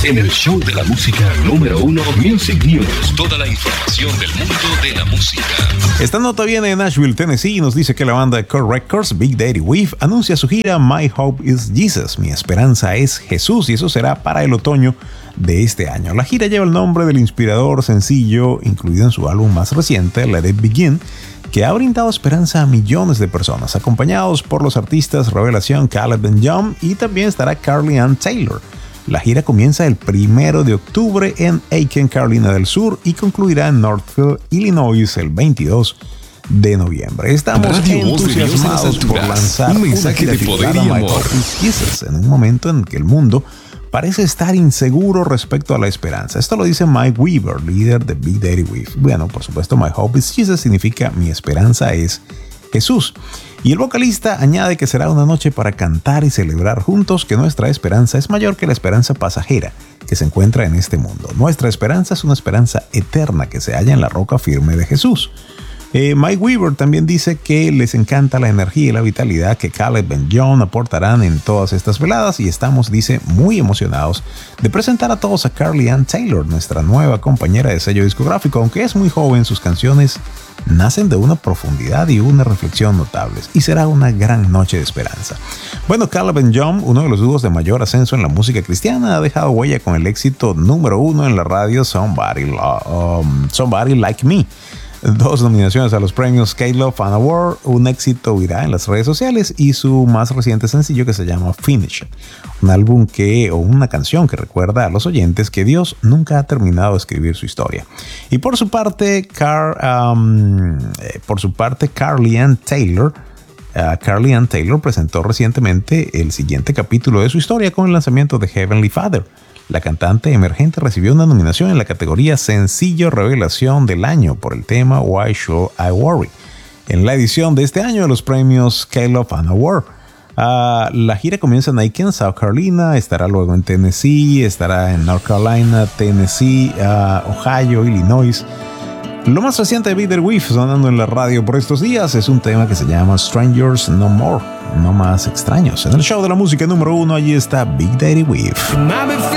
en el show de la música número 1, Music News. Toda la información del mundo de la música. Esta nota viene de Nashville, Tennessee, y nos dice que la banda de Core Records, Big Daddy Weave, anuncia su gira My Hope is Jesus, Mi Esperanza es Jesús, y eso será para el otoño de este año. La gira lleva el nombre del inspirador sencillo incluido en su álbum más reciente, Let It Begin, que ha brindado esperanza a millones de personas, acompañados por los artistas Revelación, Caleb Ben Young, y también estará Carly Ann Taylor. La gira comienza el 1 de octubre en Aiken, Carolina del Sur, y concluirá en Northfield, Illinois, el 22 de noviembre. Estamos entusiasmados por lanzar un mensaje de poder y amor en un momento en que el mundo parece estar inseguro respecto a la esperanza. Esto lo dice Mike Weaver, líder de Big Daddy Weave. Bueno, por supuesto, My Hope is Jesus significa mi esperanza es Jesús. Y el vocalista añade que será una noche para cantar y celebrar juntos que nuestra esperanza es mayor que la esperanza pasajera que se encuentra en este mundo. Nuestra esperanza es una esperanza eterna que se halla en la roca firme de Jesús. Mike Weaver también dice que les encanta la energía y la vitalidad que Caleb Ben Young aportarán en todas estas veladas, y estamos, dice, muy emocionados de presentar a todos a Carly Ann Taylor, nuestra nueva compañera de sello discográfico. Aunque es muy joven, sus canciones nacen de una profundidad y una reflexión notables, y será una gran noche de esperanza. Bueno, Caleb Ben Young, uno de los dúos de mayor ascenso en la música cristiana, ha dejado huella con el éxito número 1 en la radio Somebody Like Me. 2 nominaciones a los premios K-Love Fan Award, un éxito viral en las redes sociales, y su más reciente sencillo que se llama Finish, un álbum o una canción que recuerda a los oyentes que Dios nunca ha terminado de escribir su historia. Y por su parte, Carly Ann Taylor presentó recientemente el siguiente capítulo de su historia con el lanzamiento de Heavenly Father. La cantante emergente recibió una nominación en la categoría Sencillo Revelación del Año por el tema Why Should I Worry, en la edición de este año de los premios K-Love Fan Award. La gira comienza en Aiken, South Carolina, estará luego en Tennessee, estará en North Carolina, Tennessee, Ohio, Illinois. Lo más reciente de Big Daddy Weave sonando en la radio por estos días es un tema que se llama Strangers No More, no más extraños. En el show de la música número 1, allí está Big Daddy Weave.